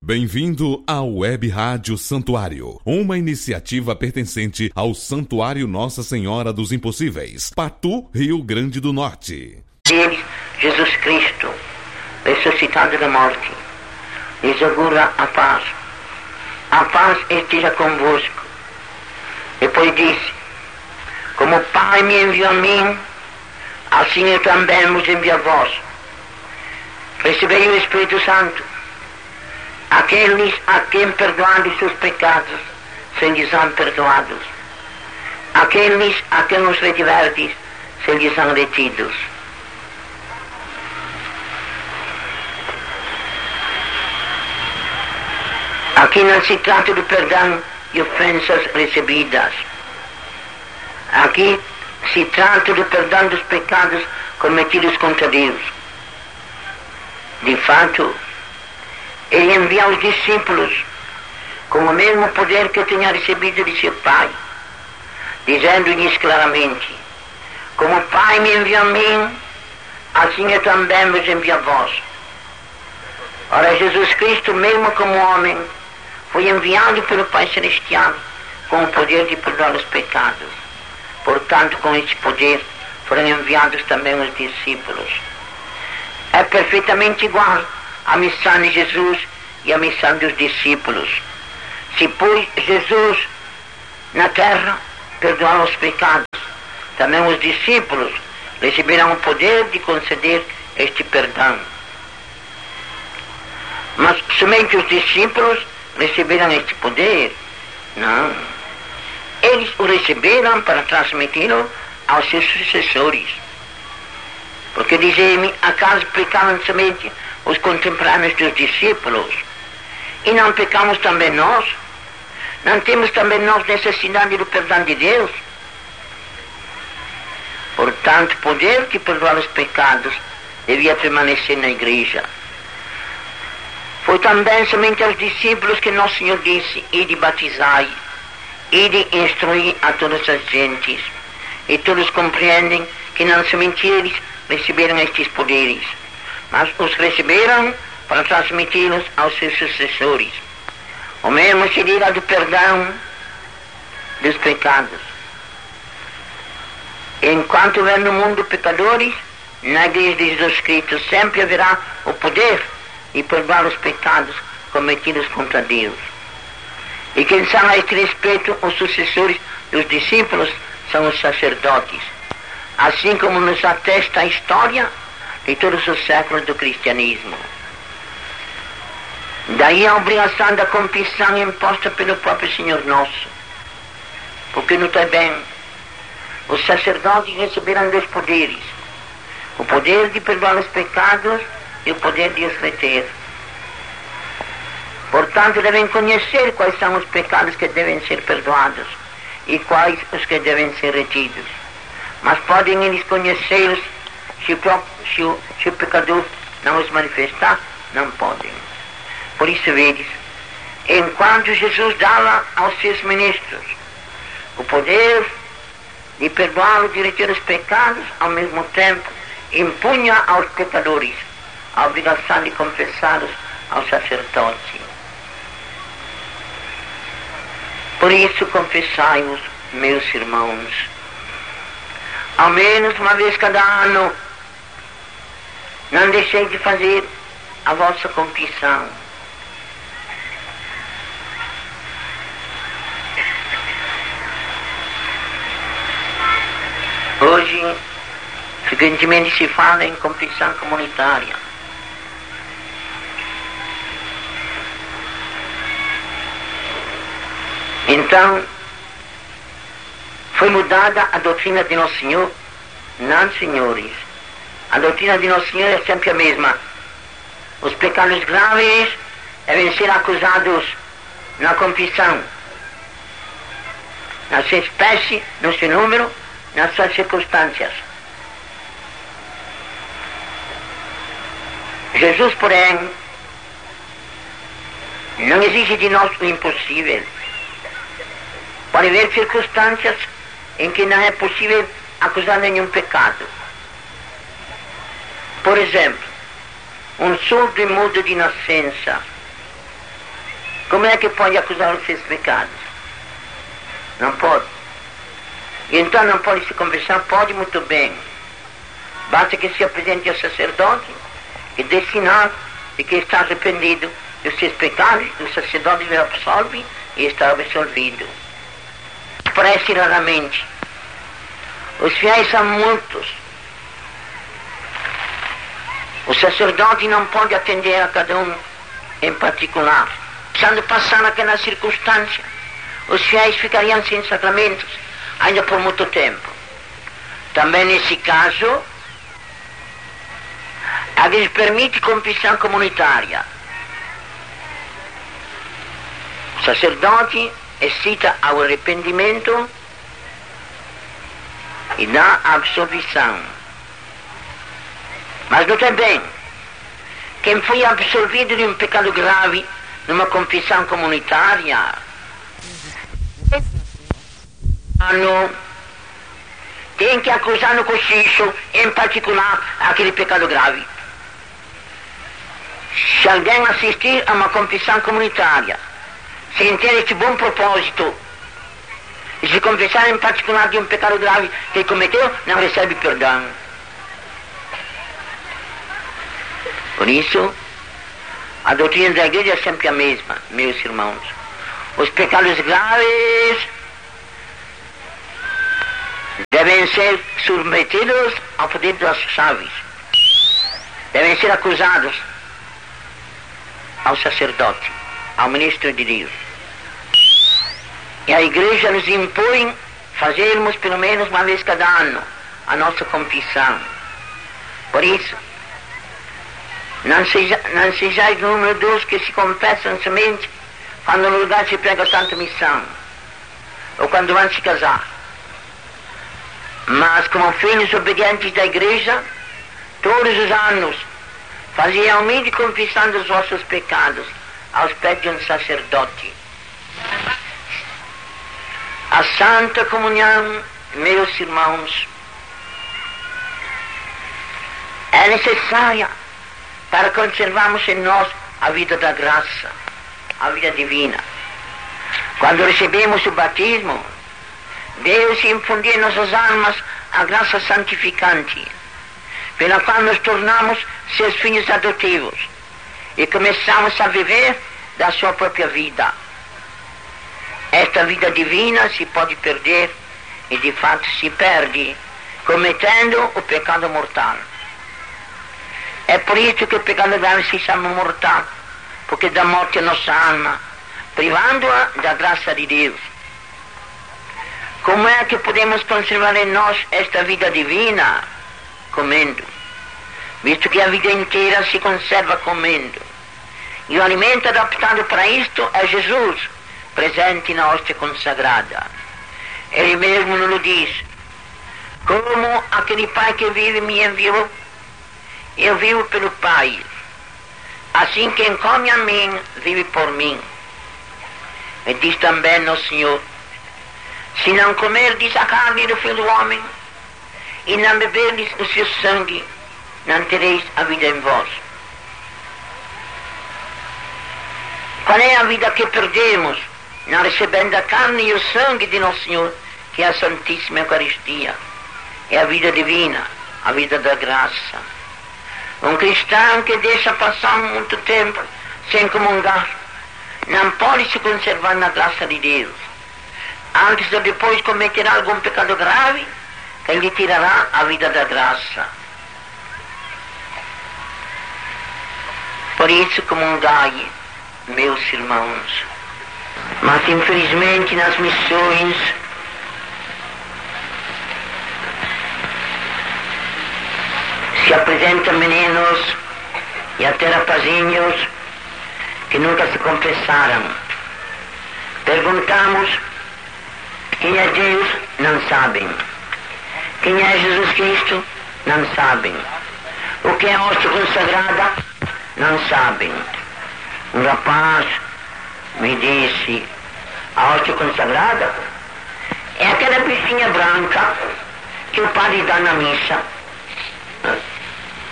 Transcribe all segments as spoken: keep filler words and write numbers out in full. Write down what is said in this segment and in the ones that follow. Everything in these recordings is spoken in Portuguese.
Bem-vindo à Web Rádio Santuário, uma iniciativa pertencente ao Santuário Nossa Senhora dos Impossíveis, Patu, Rio Grande do Norte. Deles, Jesus Cristo, ressuscitado da morte, lhes augura a paz. A paz esteja convosco. Depois disse: como o Pai me enviou a mim, assim eu também vos envio a vós. Recebei o Espírito Santo. Aqueles a quem perdoados seus pecados, se lhes são perdoados. Aqueles a quem os retiverdes, se lhes são retidos. Aqui não se trata do perdão de ofensas recebidas. Aqui se trata do perdão dos pecados cometidos contra Deus. De fato, Ele envia os discípulos com o mesmo poder que tinha recebido de seu Pai, dizendo-lhes claramente: como o Pai me enviou a mim, assim eu também vos envio a vós. Ora, Jesus Cristo, mesmo como homem, foi enviado pelo Pai Celestial com o poder de perdoar os pecados. Portanto, com este poder foram enviados também os discípulos. É perfeitamente igual a missão de Jesus e a missão dos discípulos. Se, pois, Jesus na terra perdoou os pecados, também os discípulos receberão o poder de conceder este perdão. Mas somente os discípulos receberam este poder? Não. Eles o receberam para transmiti-lo aos seus sucessores. Porque dizem-me, acaso pecaram somente os contemporâneos dos discípulos? E não pecamos também nós? Não temos também nós necessidade do perdão de Deus? Portanto, o poder de perdoar os pecados devia permanecer na igreja. Foi também somente aos discípulos que Nosso Senhor disse: ide batizai, ide instruir a todas as gentes. E todos compreendem que não somente eles receberam estes poderes, mas os receberam para transmiti-los aos seus sucessores. O mesmo se dirá do perdão dos pecados. Enquanto houver no mundo pecadores, na igreja de Jesus Cristo sempre haverá o poder de perdoar os pecados cometidos contra Deus. E quem são a este respeito os sucessores dos discípulos são os sacerdotes, assim como nos atesta a história de todos os séculos do cristianismo. Daí a obrigação da confissão imposta pelo próprio Senhor Nosso. Porque notai bem, os sacerdotes receberam dois poderes: o poder de perdoar os pecados e o poder de os reter. Portanto, devem conhecer quais são os pecados que devem ser perdoados e quais os que devem ser retidos. Mas podem eles conhecê-los se o, próprio, se, o, se o pecador não os manifestar? Não podem. Por isso, vedes, enquanto Jesus dava aos seus ministros o poder de perdoá-los, de reter os pecados, ao mesmo tempo impunha aos pecadores a obrigação de confessá-los ao sacerdote. Por isso, confessai-vos, meus irmãos, ao menos uma vez cada ano. Não deixei de fazer a vossa confissão. Hoje, frequentemente se fala em confissão comunitária. Então, foi mudada a doutrina de Nosso Senhor? Não, senhores. A doutrina de Nosso Senhor é sempre a mesma. Os pecados graves devem ser acusados na confissão, na sua espécie, no seu número, nas suas circunstâncias. Jesus, porém, não exige de nós o impossível. Pode haver circunstâncias em que não é possível acusar nenhum pecado. Por exemplo, um surdo e mudo de nascença como é que pode acusar os seus pecados? Não pode. E então não pode se confessar? Pode muito bem. Basta que se apresente ao sacerdote e dê sinal de que está arrependido dos seus pecados, o sacerdote lhe absolve e está absolvido. Aparece raramente. Os fiéis são muitos. O sacerdote não pode atender a cada um em particular. Quando passar aquela circunstância, os fiéis ficariam sem sacramentos ainda por muito tempo. Também nesse caso, a lhes permite confissão comunitária. O sacerdote excita ao arrependimento e dá a absolvição. Mas notem bem, quem foi absolvido de um pecado grave numa confissão comunitária, tem que acusar no cochicho, em particular, aquele pecado grave. Se alguém assistir a uma confissão comunitária, sem ter este bom propósito, e se confessar em particular de um pecado grave que ele cometeu, não recebe perdão. Por isso, a doutrina da igreja é sempre a mesma, meus irmãos. Os pecados graves devem ser submetidos ao poder das chaves. Devem ser acusados ao sacerdote, ao ministro de Deus. E a igreja nos impõe fazermos pelo menos uma vez cada ano a nossa confissão. Por isso, não, seja, não sejais número dos que se confessam somente quando no lugar se prega a Santa Missão, ou quando vão se casar. Mas como filhos obedientes da igreja, todos os anos, faziam-me confessando os vossos pecados aos pés de um sacerdote. A Santa Comunhão, meus irmãos, é necessária para conservarmos em nós a vida da graça, a vida divina. Quando recebemos o batismo, Deus infundiu em nossas almas a graça santificante, pela qual nos tornamos seus filhos adotivos e começamos a viver da sua própria vida. Esta vida divina se pode perder, e de fato se perde, cometendo o pecado mortal. É por isso que o pecado grave se chama mortal, porque dá morte à nossa alma, privando-a da graça de Deus. Como é que podemos conservar em nós esta vida divina? Comendo. Visto que a vida inteira se conserva comendo. E o alimento adaptado para isto é Jesus, presente na hóstia consagrada. Ele mesmo nos diz: como aquele Pai que vive me enviou, eu vivo pelo Pai. Assim quem come a mim, vive por mim. E diz também nosso Senhor: se não comerdes a carne do Filho do Homem, e não beberdes o seu sangue, não tereis a vida em vós. Qual é a vida que perdemos, não recebendo a carne e o sangue de nosso Senhor, que é a Santíssima Eucaristia? É a vida divina, a vida da graça. Um cristão que deixa passar muito tempo sem comungar, não pode se conservar na graça de Deus. Antes ou depois cometerá algum pecado grave, que lhe tirará a vida da graça. Por isso comungai, meus irmãos. Mas infelizmente nas missões se apresentam meninos e até rapazinhos que nunca se confessaram. Perguntamos: quem é Deus? Não sabem. Quem é Jesus Cristo? Não sabem. O que é a hóstia consagrada? Não sabem. Um rapaz me disse: a hóstia consagrada é aquela bichinha branca que o padre dá na missa.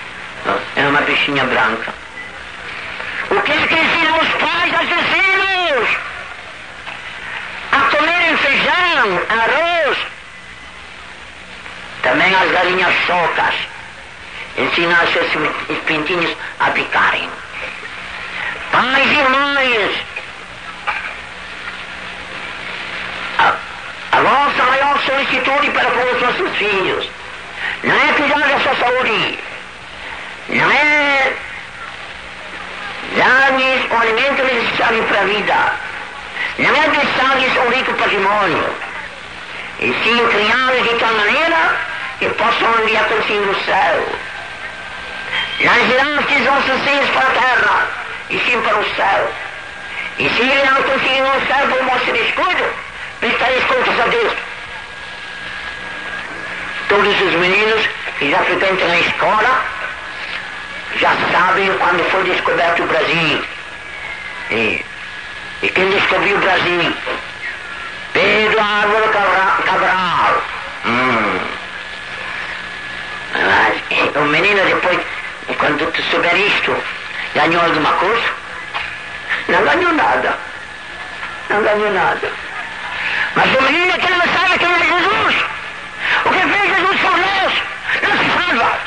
É uma bichinha branca. O que é que ensinam os pais a Jesus? arroz. Também as galinhas chocas. Ensinar seus pintinhos a picarem. Pais e mães, a, a vossa maior solicitude para com os vossos filhos não é cuidar da sua saúde, não é dar-lhes o alimento necessário para a vida, não é deixar-lhes um rico patrimônio, e sim criá-los de tal maneira que possam um dia conseguir o céu. Não girastes vossos filhos para a terra, e sim para o céu. E se ele não conseguir o céu por vosso descuido, prestareis contas a Deus. Todos os meninos que já frequentam a escola já sabem quando foi descoberto o Brasil. E, e quem descobriu o Brasil? Pedro Álvaro Cabral. Hum. Mas o menino depois, quando tu souber isto, ganhou alguma coisa? Não ganhou nada. Não ganhou nada. Mas o menino que não sabe quem é Jesus, o que fez Jesus por nós, não se salva.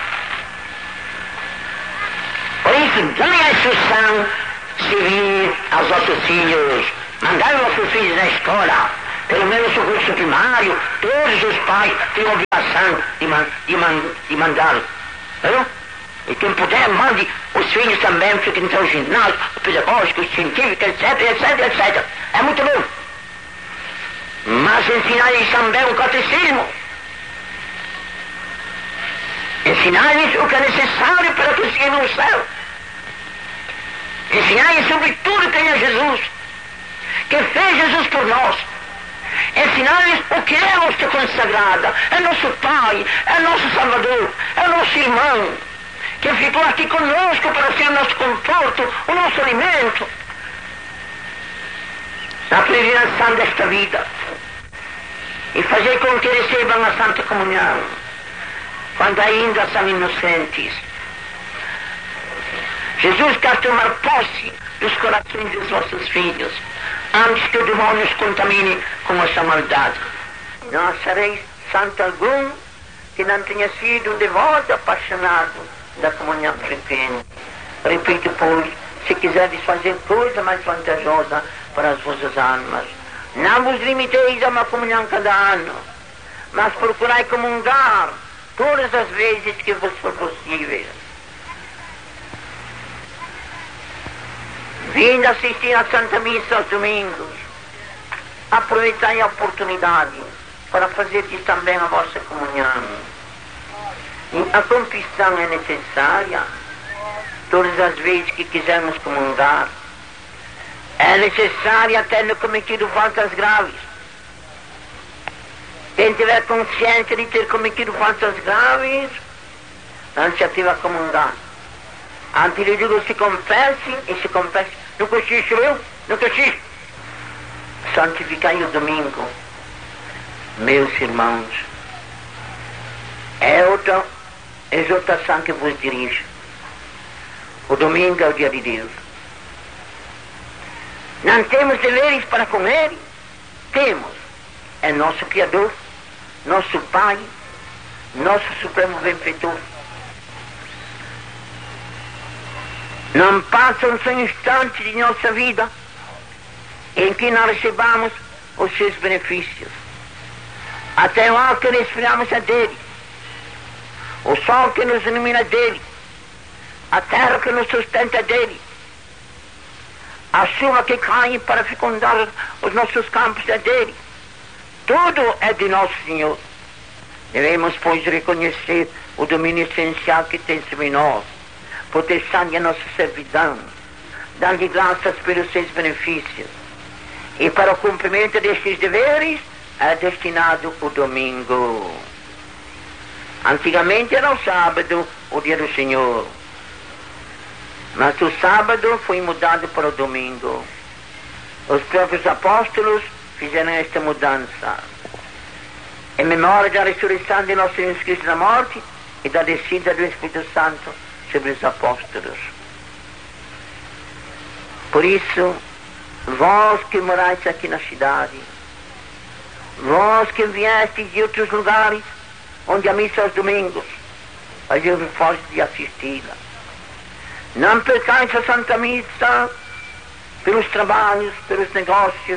Por isso, dai a instrução civil aos vossos filhos. Mandai os vossos filhos na escola, pelo menos o curso primário. Todos os pais têm a obrigação de, man, de, man, de mandar. Viu? E quem puder, mande os filhos também frequentar o ginásio, o pedagógico, o científico, etc, etc, etcétera. É muito bom. Mas ensinar-lhes também o catecismo. Ensinar-lhes o que é necessário para conseguir o céu. Ensinar-lhes sobre tudo quem é Jesus, que fez Jesus por nós. Ensinar-lhes o que é nossa consagrada, é nosso Pai, é nosso Salvador, é nosso irmão, que ficou aqui conosco para ser o nosso conforto, o nosso alimento, na peregrinação desta vida, e fazer com que recebam a Santa Comunhão, quando ainda são inocentes. Jesus quer tomar posse dos corações dos vossos filhos, antes que o demônio os contamine com essa maldade. Não achareis santo algum que não tenha sido um devoto apaixonado da comunhão frequente. Repito, pois, se quiserdes fazer coisa mais vantajosa para as vossas almas, não vos limiteis a uma comunhão cada ano, mas procurai comungar todas as vezes que vos for possível. Vindo assistir à Santa Missa aos domingos, aproveitai a oportunidade para fazer também a vossa comunhão. E a confissão é necessária todas as vezes que quisermos comungar. É necessária até no cometido faltas graves. Quem tiver consciência de ter cometido faltas graves, não se ativa a comungar. Antes lhe digo, se confesse e se confesse. No cochicho, viu? No cochicho. Santificai o domingo, meus irmãos. É outra exortação que vos dirijo. O domingo é o dia de Deus. Não temos deveres para com Ele? Temos. É nosso Criador, nosso Pai, nosso Supremo Benfeitor. Não passam sem instante de nossa vida em que não recebamos os seus benefícios. Até o ar que respiramos é dele, o sol que nos ilumina é dele, a terra que nos sustenta é dele, a chuva que cai para fecundar os nossos campos é dele. Tudo é de nosso Senhor. Devemos, pois, reconhecer o domínio essencial que tem sobre nós, proteção a nossa servidão, dando graças pelos seus benefícios. E para o cumprimento destes deveres é destinado o domingo. Antigamente era o sábado, o dia do Senhor. Mas o sábado foi mudado para o domingo. Os próprios apóstolos fizeram esta mudança, em memória da ressurreição de nosso Senhor Cristo da morte e da descida do Espírito Santo sobre os apóstolos. Por isso, vós que morais aqui na cidade, Vós que viestes de outros lugares, onde a missa aos domingos, fazei o esforço de assisti-la. Não percais a Santa Missa pelos trabalhos, pelos negócios,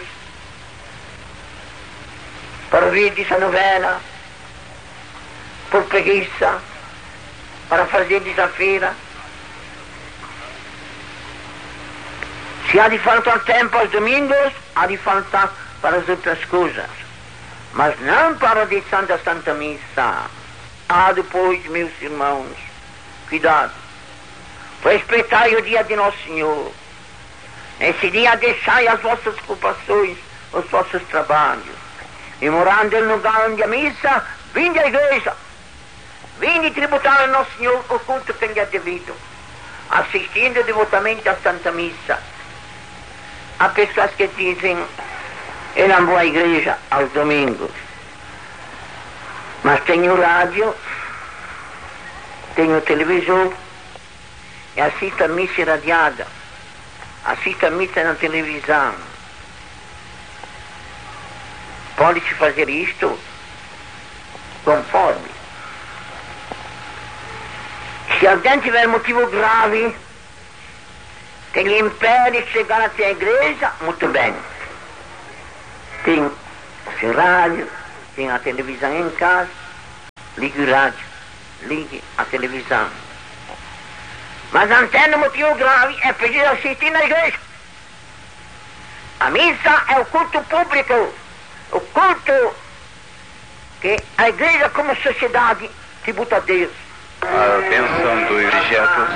para ouvir a novela, por preguiça, para fazer a feira. Se há de faltar tempo aos domingos, há de faltar para as outras coisas, mas não para a dição da Santa Missa. Ah, depois, meus irmãos, cuidado, respeitai o dia de Nosso Senhor. Nesse dia deixai as vossas ocupações, os vossos trabalhos, e morando no lugar onde a missa, vinde à igreja, vinde tributar a Nosso Senhor o culto que lhe é devido, assistindo devotamente à Santa Missa. Há pessoas que dizem, eu não vou à igreja aos domingos, mas tenho rádio, tenho televisor, e assisto a missa irradiada, assisto a missa na televisão. Pode-se fazer isto conforme. Se alguém tiver motivo grave que lhe impede chegar até a igreja, muito bem. Tem o seu rádio, tem a televisão em casa, ligue o rádio, ligue a televisão. Mas não tendo motivo grave, é preciso assistir na igreja. A missa é o culto público, o culto que a igreja como sociedade tributa a Deus. A bênção dos objetos.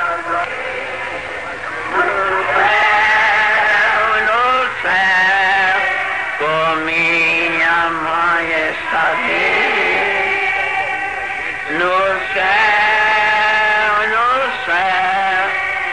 No céu, com minha majestade, no céu, no céu,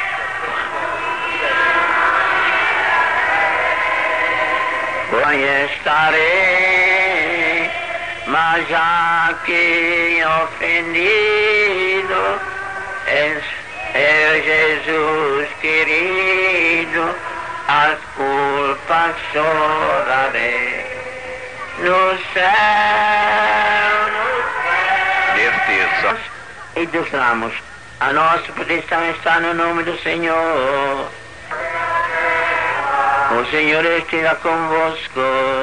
estarei, mas já que ofendido és, é Jesus querido, as culpas chorarei no céu, no céu. E dos ramos, a nossa proteção está no nome do Senhor. O Senhor esteja convosco.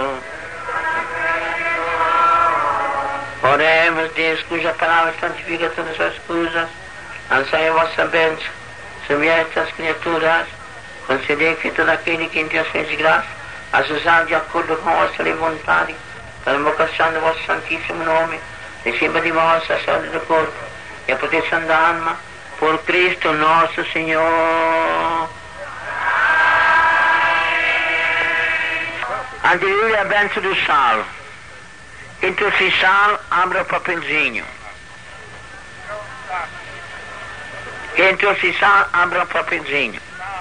Oremos, Deus, cuja palavra santifica todas as coisas. Lançai a vossa bênção sobre estas criaturas. Concedei que todo aquele que em Deus fez graça, as usar de acordo com a vossa vontade, para a invocação do vosso santíssimo nome, receba de vós a saúde do corpo e a proteção da alma, por Cristo nosso Senhor. Aleluia, a bênção do sal. Quem trouxe sal, abra o papelzinho. Quem trouxe sal, abra o papelzinho.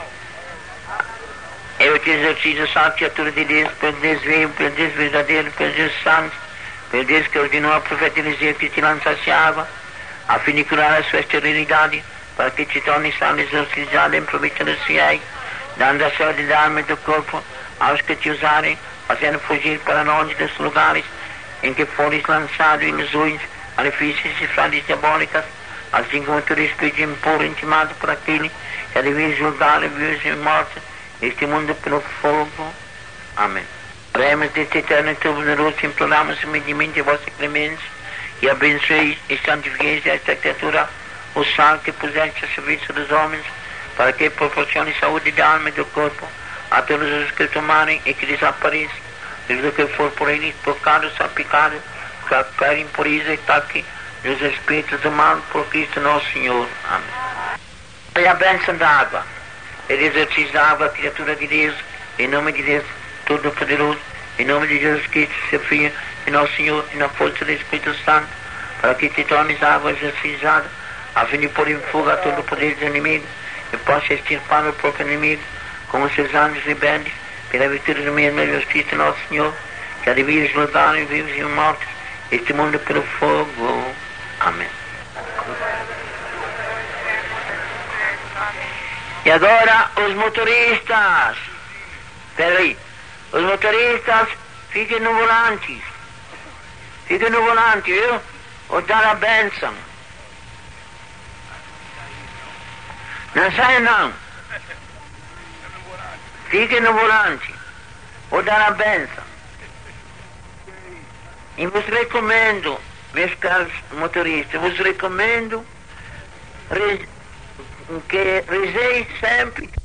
Eu te exercito sal, criatura de Deus, pelo Deus vivo, pelo Deus verdadeiro, pelo Deus santo, pelo Deus que ordenou ao profeta Eliseu que te lançasse água, a fim de curar a sua esterilidade, para que te torne sal exorcizado em proveito dos fiéis, dando a saúde da alma e do corpo aos que te usarem, fazendo fugir para longe dos lugares em que fores lançado ilusões, malefícios e frases diabólicas, assim como todo espírito impuro intimado por aquele que devia julgar vivos e mortos este mundo pelo fogo. Amém. Oremos deste eterno e todo-poderoso, imploramos humildemente a vossa clemência e abençoeis e santifiqueis esta criatura, o sal que puseste a serviço dos homens, para que proporcione saúde da alma e do corpo a todos os que tomarem e que desapareçam, desde que for por eles tocado, salpicado, qualquer impureza e ataque dos espíritos do mal, por Cristo nosso Senhor. Amém. E a bênção da água. Ele exercício da água, criatura de Deus, em nome de Deus Todo-Poderoso, em nome de Jesus Cristo, seu Filho, e nosso Senhor, e na força do Espírito Santo, para que te tornes água exercizada, a fim de pôr em fuga todo o poder dos inimigos, e possa extirpar o próprio inimigo, com os seus anjos rebeldes, pela virtude do mesmo justiça nosso Senhor, que há de vir julgar em vivos e mortos este mundo pelo fogo. Amém. E agora os motoristas, peraí, os motoristas fiquem no volante. Fiquem no volante, eu vou dar a bênção. Não sai não. Fiquem no volante. Vou dar a bênção. E vos recomendo, meus caros motoristas, vos recomendo que rezeis sempre